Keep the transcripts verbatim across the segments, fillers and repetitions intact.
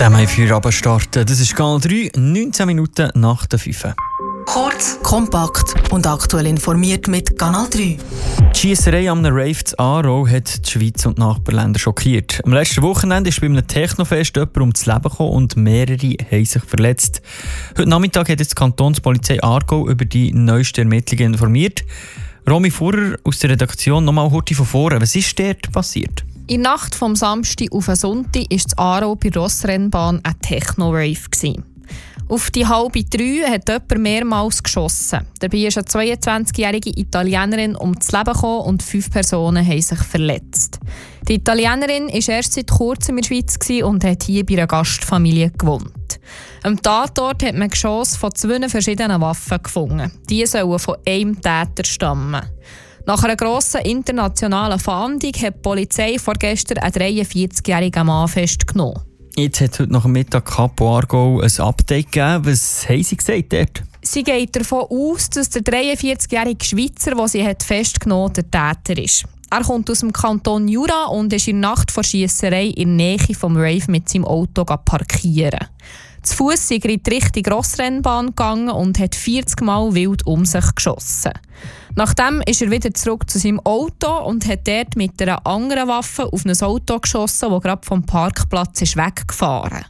Zusammen für starten. Das ist Kanal drei, neunzehn Minuten nach der fünf. Kurz, kompakt und aktuell informiert mit Kanal drei. Die Schiesserei am Rave in Aarau hat die Schweiz und die Nachbarländer schockiert. Am letzten Wochenende ist bei einem Technofest jemand ums Leben gekommen und mehrere haben sich verletzt. Heute Nachmittag hat jetzt die Kantonspolizei Aargau über die neuesten Ermittlungen informiert. Romy Furrer aus der Redaktion, nochmal heute von vorne. Was ist dort passiert? In der Nacht vom Samstag auf den Sonntag war in Aarau bei der Rossrennbahn ein Techno-Rave. Auf die halbe drei hat jemand mehrmals geschossen. Dabei ist eine zweiundzwanzigjährige Italienerin ums Leben gekommen und fünf Personen haben sich verletzt. Die Italienerin war erst seit kurzem in der Schweiz und hat hier bei einer Gastfamilie gewohnt. Am Tatort hat man Geschosse von zwei verschiedenen Waffen gefunden. Die sollen von einem Täter stammen. Nach einer grossen internationalen Fahndung hat die Polizei vorgestern einen dreiundvierzigjährigen Mann festgenommen. Jetzt hat heute nach dem Mittag Kapo Aargau ein Update gegeben. Was haben Sie gesagt dort? Sie geht davon aus, dass der dreiundvierzigjährige Schweizer, den sie hat festgenommen hat, der Täter ist. Er kommt aus dem Kanton Jura und ist in der Nacht vor Schiesserei in der Nähe vom Rave mit seinem Auto parkieren. Zu Fuss ist er in die Richtung Rossrennbahn gegangen und hat vierzig Mal wild um sich geschossen. Nachdem ist er wieder zurück zu seinem Auto und hat dort mit einer anderen Waffe auf ein Auto geschossen, das gerade vom Parkplatz ist weggefahren.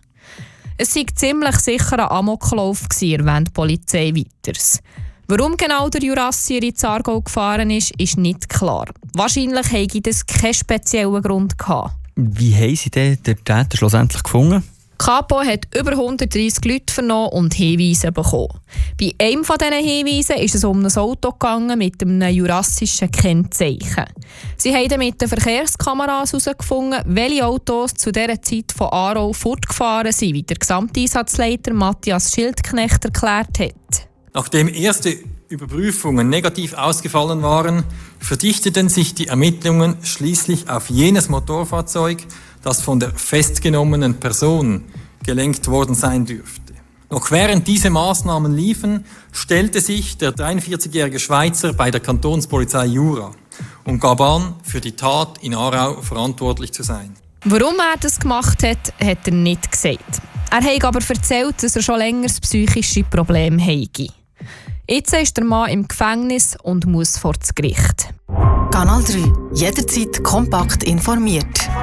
Es war ziemlich sicher ein Amoklauf, erwähnt die Polizei weiters. Warum genau der Jurassier in Aargau gefahren ist, ist nicht klar. Wahrscheinlich hätte das keinen speziellen Grund gehabt. Wie haben Sie den Täter schlussendlich gefunden? Kapo hat über hundertdreissig Leute vernommen und Hinweise bekommen. Bei einem von diesen Hinweisen ist es um ein Auto gegangen mit einem jurassischen Kennzeichen. Sie haben mit den Verkehrskameras herausgefunden, welche Autos zu dieser Zeit von Aarau fortgefahren sind, wie der Gesamteinsatzleiter Matthias Schildknecht erklärt hat. Nachdem erste Überprüfungen negativ ausgefallen waren, verdichteten sich die Ermittlungen schließlich auf jenes Motorfahrzeug, das von der festgenommenen Person gelenkt worden sein dürfte. Noch während diese Maßnahmen liefen, stellte sich der dreiundvierzigjährige Schweizer bei der Kantonspolizei Jura und gab an, für die Tat in Aarau verantwortlich zu sein. Warum er das gemacht hat, hat er nicht gesagt. Er hat aber erzählt, dass er schon länger psychische Probleme habe. Jetzt ist der Mann im Gefängnis und muss vor das Gericht. Kanal drei. Jederzeit kompakt informiert.